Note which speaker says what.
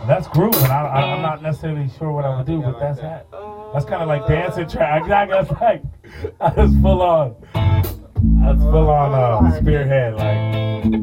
Speaker 1: That's grooving. I'm not necessarily sure what I would do, but that's that. That's kind of like dancing track. I guess like I was full on spearhead like.